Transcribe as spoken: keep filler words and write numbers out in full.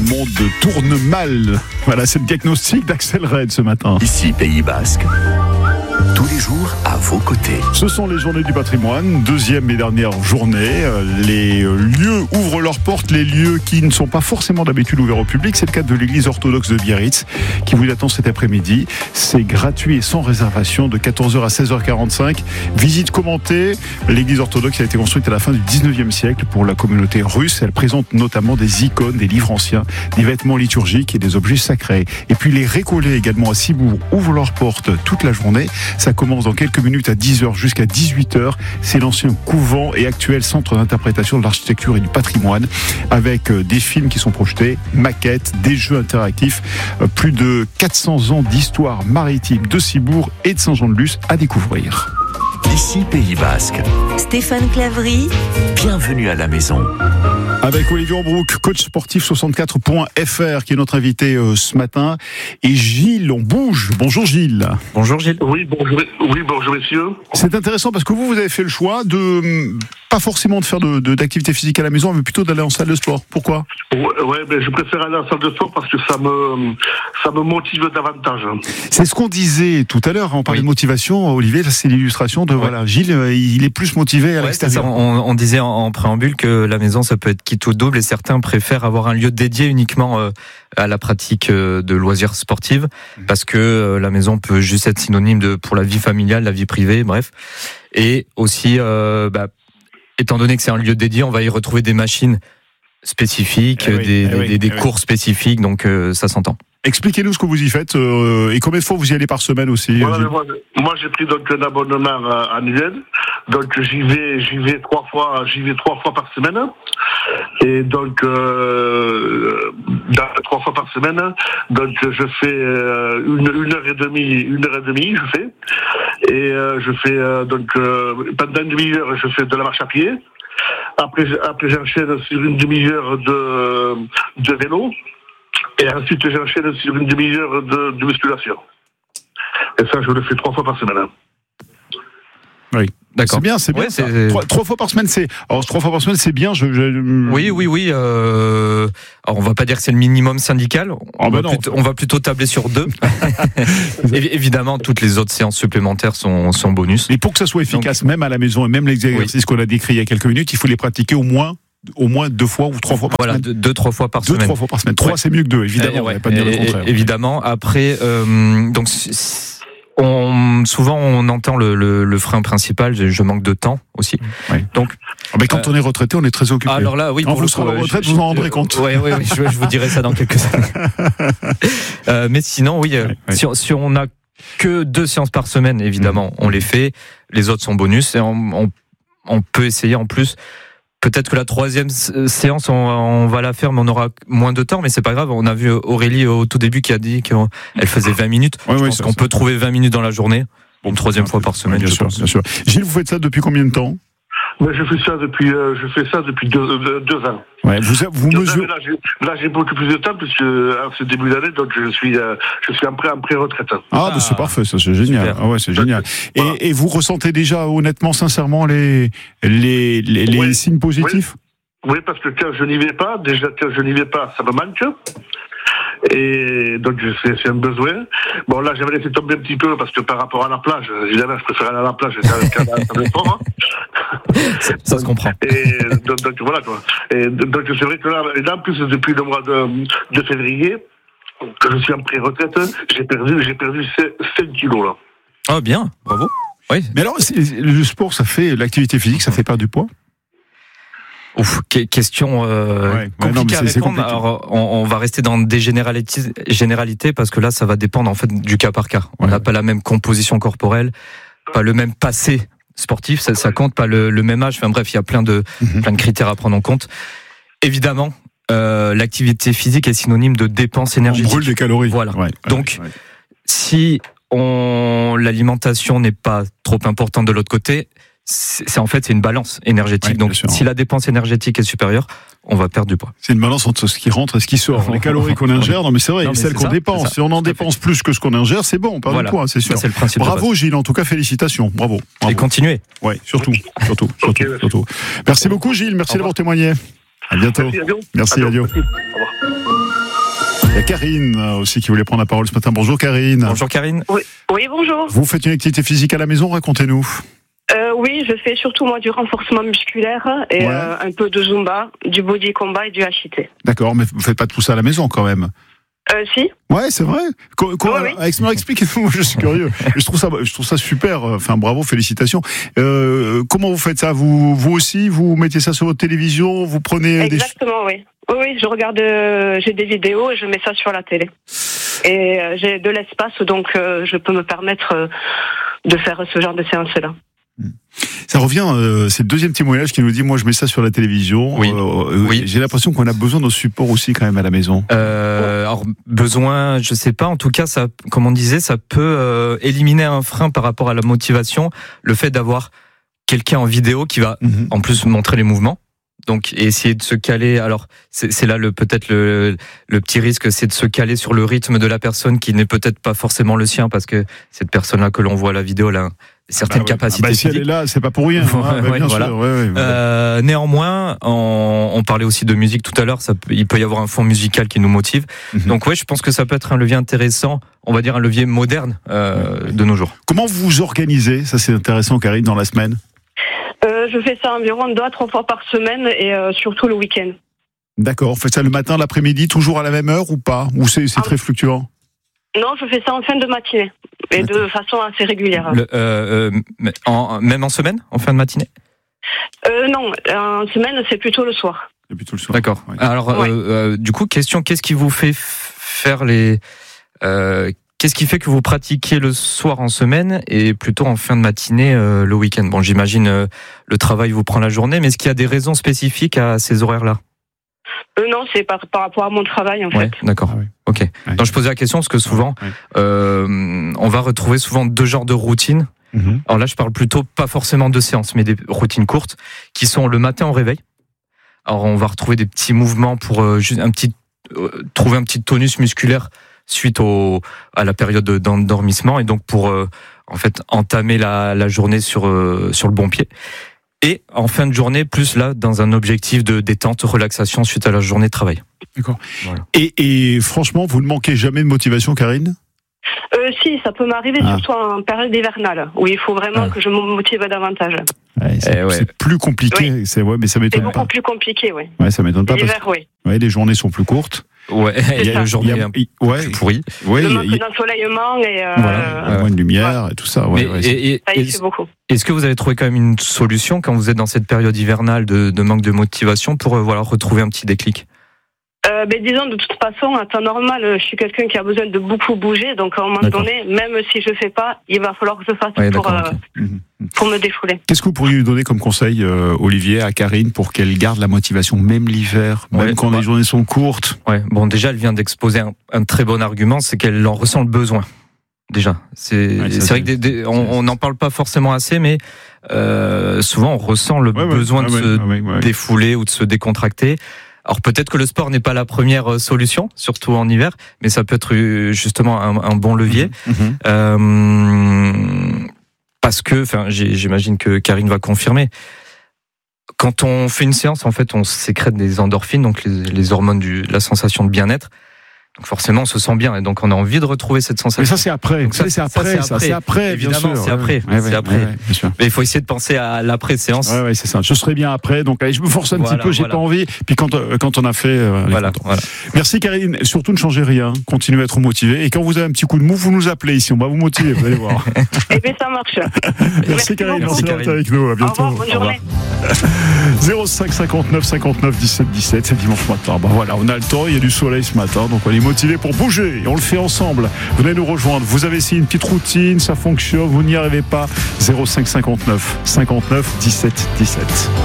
monde tourne mal. Voilà, c'est le diagnostic d'Axel Red ce matin. Ici Pays Basque, tous les jours à vos côtés. Ce sont les journées du patrimoine, deuxième et dernière journée. Les lieux ouvrent leurs portes, les lieux qui ne sont pas forcément d'habitude ouverts au public. C'est le cas de l'église orthodoxe de Biarritz qui vous attend cet après-midi. C'est gratuit et sans réservation de quatorze heures à seize heures quarante-cinq. Visite commentée. L'église orthodoxe a été construite à la fin du dix-neuvième siècle pour la communauté russe. Elle présente notamment des icônes, des livres anciens, des vêtements liturgiques et des objets sacrés. Et puis les récollets également à Cibourg ouvrent leurs portes toute la journée. Ça commence dans quelques minutes à dix heures jusqu'à dix-huit heures. C'est l'ancien couvent et actuel centre d'interprétation de l'architecture et du patrimoine avec des films qui sont projetés, maquettes, des jeux interactifs, plus de quatre cents ans d'histoire maritime de Cibourg et de Saint-Jean-de-Luz à découvrir. Ici Pays Basque. Stéphane Clavry. Bienvenue à la maison. Avec Olivier Ambrook, coach sportif soixante-quatre point F R, qui est notre invité euh, ce matin. Et Gilles, on bouge. Bonjour Gilles. Bonjour Gilles. Oui, bonjour, oui, bonjour messieurs. C'est intéressant parce que vous, vous avez fait le choix de, pas forcément de faire de, de, d'activité physique à la maison, mais plutôt d'aller en salle de sport. Pourquoi ? Ouais, ouais ben, je préfère aller en salle de sport parce que ça me, ça me motive davantage. C'est ce qu'on disait tout à l'heure, on parlait oui. de motivation. Olivier, là, c'est l'illustration de, ouais. voilà, Gilles, il est plus motivé à ouais, l'extérieur. C'est ça. On, on disait en, en préambule que la maison, ça peut être quitte ou double, et certains préfèrent avoir un lieu dédié uniquement euh, à la pratique euh, de loisirs sportifs, mmh. parce que euh, la maison peut juste être synonyme de pour la vie familiale, la vie privée, bref. Et aussi, euh, bah, étant donné que c'est un lieu dédié, on va y retrouver des machines spécifiques, eh oui, des, eh oui, des, des eh cours oui. spécifiques, donc euh, ça s'entend. Expliquez-nous ce que vous y faites euh, et combien de fois vous y allez par semaine aussi. Voilà, moi, moi j'ai pris donc un abonnement euh, annuel, donc j'y vais, j'y vais trois fois, j'y vais trois fois par semaine, et donc euh, dans, trois fois par semaine, donc je fais euh, une, une heure et demie, une heure et demie, je fais, et euh, je fais euh, donc euh, pendant une demi-heure je fais de la marche à pied. Après, après j'enchaîne sur une demi-heure de de vélo. Et ensuite, j'enchaîne sur une demi-heure de, de musculation. Et ça, je le fais trois fois par semaine. Oui, d'accord. C'est bien, c'est bien. Ouais, c'est... Trois, trois fois par semaine, c'est. Alors, trois fois par semaine, c'est bien. Je, je... Oui, oui, oui. Euh... Alors, on va pas dire que c'est le minimum syndical. On, oh, va, bah plutôt, on va plutôt tabler sur deux. Évidemment, toutes les autres séances supplémentaires sont, sont bonus. Et pour que ça soit efficace, donc, même à la maison, et même les exercices oui. qu'on a décrits il y a quelques minutes, il faut les pratiquer au moins. Au moins deux fois ou trois fois par voilà, semaine. Deux, deux, trois fois par deux, semaine. Deux, trois fois par semaine. Trois, ouais. c'est mieux que deux, évidemment. Ouais, on va pas dire le contraire. Évidemment. Après, euh, donc, on, souvent, on entend le, le, le frein principal. Je manque de temps aussi. Ouais. Donc, ah ben, quand euh, on est retraité, on est très occupé. Alors là, oui. Quand vous serez en retraite, je, vous en rendrez compte. Oui, oui, oui. Je, je vous dirai ça dans quelques années. euh, mais sinon, oui. Ouais, si, ouais. si on a que deux séances par semaine, évidemment, mmh. on les fait. Les autres sont bonus et on, on, on peut essayer en plus. Peut-être que la troisième séance, on, on va la faire, mais on aura moins de temps, mais c'est pas grave. On a vu Aurélie au tout début qui a dit qu'elle faisait vingt minutes. Oui, Je oui, pense ça, qu'on ça. peut trouver vingt minutes dans la journée, une troisième ouais, fois par semaine. Ouais, bien, je sûr, pense. bien sûr. Gilles, vous faites ça depuis combien de temps ? Mais je fais ça depuis, euh, je fais ça depuis deux, deux, deux ans. Ouais, vous, vous deux mesurez. Ans, là, j'ai, là, j'ai beaucoup plus de temps puisque à ce début d'année, donc je suis, euh, je suis en pré, en pré-retraite. Ah, ah bah c'est parfait, ça, c'est génial. Ah ouais, c'est génial. Voilà. Et, et vous ressentez déjà, honnêtement, sincèrement, les, les, les, les oui. signes positifs ? Oui. Oui, parce que quand je n'y vais pas, déjà quand je n'y vais pas, ça me manque. Et donc c'est, c'est un besoin. Bon là, j'avais laissé tomber un petit peu parce que par rapport à la plage, évidemment, je préfère aller à la plage qu'à la salle de sport. Ça, ça se comprend. Et donc, donc voilà quoi. Et donc c'est vrai que là, et là en plus depuis le mois de, de février, que je suis en pré-retraite, j'ai perdu, j'ai perdu cinq kilos là. Ah bien, bravo. Oui. Mais alors, le sport, ça fait l'activité physique, ça fait perdre du poids. Ouf, question euh, ouais, compliquée non, à répondre. Alors, on, on va rester dans des généralités, généralités parce que là, ça va dépendre en fait du cas par cas. On n'a ouais. pas la même composition corporelle, pas le même passé sportif, ça, ça compte, pas le, le même âge. Enfin bref, il y a plein de mm-hmm. plein de critères à prendre en compte. Évidemment, euh, l'activité physique est synonyme de dépenses énergétiques. On brûle des calories. Voilà. Ouais, Donc, ouais. si on l'alimentation n'est pas trop importante de l'autre côté. C'est, c'est en fait c'est une balance énergétique. Ouais, donc si la dépense énergétique est supérieure, on va perdre du poids. C'est une balance entre ce qui rentre et ce qui sort. Les calories qu'on ingère, non mais c'est vrai, non, mais celles qu'on ça, dépense. Si on en dépense plus que ce qu'on ingère, c'est bon, on perd voilà. du poids, c'est sûr. Ça, c'est le principe. Bravo Gilles, en tout cas félicitations, bravo. bravo. Et continuez. Ouais, surtout, surtout, surtout, okay, surtout. Merci beaucoup Gilles, merci d'avoir témoigné. À bientôt. Merci, adieu. Merci, adieu. Merci. Au revoir. y a Karine aussi qui voulait prendre la parole ce matin. Bonjour Karine. Bonjour Karine. Oui, oui bonjour. Vous faites une activité physique à la maison, racontez-nous. Euh, oui, je fais surtout moi du renforcement musculaire et Ouais. euh, un peu de Zumba, du body combat et du H I T. D'accord, mais vous faites pas tout ça à la maison quand même. Euh, si. Ouais, c'est vrai. Co- co- Oui, oui. Expliquez-moi, expliquez-moi, je suis curieux. Je trouve ça, je trouve ça super. Enfin, bravo, félicitations. Euh, comment vous faites ça? Vous, vous aussi, vous mettez ça sur votre télévision, vous prenez Exactement, oui. Oui, oui, je regarde, euh, j'ai des vidéos et je mets ça sur la télé. Et euh, j'ai de l'espace, donc euh, je peux me permettre euh, de faire ce genre de séance-là. des. Ça revient. Euh, c'est le deuxième témoignage qui nous dit, moi, je mets ça sur la télévision. Oui. Euh, Oui. J'ai l'impression qu'on a besoin de support aussi quand même à la maison. Euh, alors besoin, je sais pas. En tout cas, ça, comme on disait, ça peut euh, éliminer un frein par rapport à la motivation. Le fait d'avoir quelqu'un en vidéo qui va Mhm. en plus montrer les mouvements. Donc, et essayer de se caler. Alors, c'est c'est là le peut-être le, le petit risque, c'est de se caler sur le rythme de la personne qui n'est peut-être pas forcément le sien, parce que cette personne-là que l'on voit à la vidéo, elle a certaines Bah ouais. capacités Ah bah, si elle est physiques. là, c'est pas pour rien. hein. Ouais, Bah, ouais, bien voilà. sûr. Ouais, ouais, ouais. Euh, néanmoins, on, on parlait aussi de musique tout à l'heure. Ça peut, il peut y avoir un fond musical qui nous motive. Mhm. Donc, ouais, je pense que ça peut être un levier intéressant. On va dire un levier moderne euh, de nos jours. Comment vous vous organisez? Ça, c'est intéressant, Karine, dans la semaine. Euh, je fais ça environ deux à trois fois par semaine et euh, surtout le week-end. D'accord. Vous faites ça le matin, l'après-midi, toujours à la même heure ou pas? Ou c'est c'est Ah. très fluctuant? Non, je fais ça en fin de matinée et de façon assez régulière. Le, euh, euh, en, même en semaine, en fin de matinée. Euh, non, en semaine, c'est plutôt le soir. C'est plutôt le soir. D'accord. Ouais. Alors, Ouais. euh, euh, du coup, question qu'est-ce qui vous fait f- faire les euh, Qu'est-ce qui fait que vous pratiquez le soir en semaine et plutôt en fin de matinée euh, le week-end? Bon, j'imagine euh, le travail vous prend la journée, mais est-ce qu'il y a des raisons spécifiques à ces horaires-là? Euh, non, c'est par, par rapport à mon travail en Ouais, fait. d'accord. Ah oui. Ok. Ouais. Donc je posais la question parce que souvent, Ouais. euh, on va retrouver souvent deux genres de routines. Mhm. Alors là, je parle plutôt pas forcément de séances, mais des routines courtes qui sont le matin au réveil. Alors on va retrouver des petits mouvements pour euh, juste un petit euh, trouver un petit tonus musculaire suite au à la période d'endormissement et donc pour euh, en fait entamer la, la journée sur euh, sur le bon pied. Et en fin de journée, plus là dans un objectif de détente, relaxation suite à la journée de travail. D'accord. Voilà. Et, et franchement, vous ne manquez jamais de motivation, Karine? Euh, si, ça peut m'arriver Ah. surtout en période hivernale où il faut vraiment Ah. que je me motive davantage. Ouais, c'est Eh ouais. c'est plus compliqué. C'est ouais, mais ça C'est m'étonne beaucoup pas. plus compliqué, oui. Ouais, ça m'étonne pas parce L'hiver, oui. que ouais, les journées sont plus courtes. Ouais, il y a ça. une journée Il y a- un peu il- ouais, pourrie. ouais, Le il y a- manque il y a- d'ensoleillement et euh, voilà, il y a moins de lumière et tout ça. Ouais, Mais- ouais, c'est- et- et- ça y et- fait beaucoup. Est-ce que vous avez trouvé quand même une solution quand vous êtes dans cette période hivernale de, de manque de motivation pour euh, voilà, retrouver un petit déclic? Euh, ben, disons, de toute façon, à temps normal, je suis quelqu'un qui a besoin de beaucoup bouger, donc à un moment D'accord. donné, même si je fais pas, il va falloir que je fasse Ouais, pour, d'accord, euh, ok. Mhm. pour me défouler. Qu'est-ce que vous pourriez lui donner comme conseil, euh, Olivier, à Karine, pour qu'elle garde la motivation, même l'hiver, même Ouais, quand bah. les journées sont courtes? Ouais, bon, déjà, elle vient d'exposer un, un très bon argument, c'est qu'elle en ressent le besoin. Déjà, c'est Ouais, ça, c'est vrai c'est- que des- des- on on n'en parle pas forcément assez, mais euh, souvent on ressent le Ouais, ouais, besoin ouais, de ouais, se ouais, ouais. défouler ou de se décontracter. Alors peut-être que le sport n'est pas la première euh, solution, surtout en hiver, mais ça peut être euh, justement un, un bon levier. Mhm. Euh, parce que, enfin, j'ai- j'imagine que Karine va confirmer. Quand on fait une séance, en fait, on sécrète des endorphines, donc les, les hormones du, la sensation de bien-être. Donc forcément, on se sent bien et donc on a envie de retrouver cette Mais sensation. ça, c'est après. Donc ça, ça, c'est ça, après. c'est Ça, après. c'est après. Évidemment, bien sûr. c'est après, Ouais, c'est ouais, après. ouais, ouais, bien sûr. Mais il faut essayer de penser à l'après-séance. Ouais, ouais, c'est ça. Je serai bien après. Donc, allez, je me force un Voilà, petit peu. J'ai voilà. pas envie. Puis quand, euh, quand on a fait, euh, allez, Voilà, content. voilà. Merci, Karine. Surtout, ne changez rien. Continuez à être motivé. Et quand vous avez un petit coup de mou, vous nous appelez ici. On va vous motiver. Vous allez voir. Et bien, ça marche. Merci, Merci Karine. beaucoup. Merci d'être Karine. avec nous. À Au bientôt. revoir, bonne journée. zéro cinq cinquante-neuf cinquante-neuf dix-sept dix-sept, c'est dimanche matin. Bah voilà, on a le temps, il y a du soleil ce matin, donc on est motivé pour bouger et on le fait ensemble. Venez nous rejoindre. Vous avez essayé une petite routine, ça fonctionne, vous n'y arrivez pas. zéro cinq cinquante-neuf cinquante-neuf dix-sept dix-sept.